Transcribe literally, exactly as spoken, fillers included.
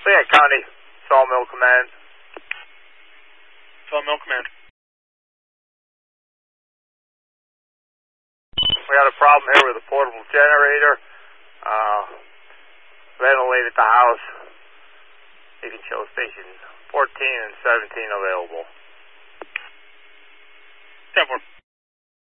Fayette County, Sawmill Command. Sawmill Command. We had a problem here with a portable generator. Uh, ventilated the house. You can show station fourteen and seventeen available. ten four.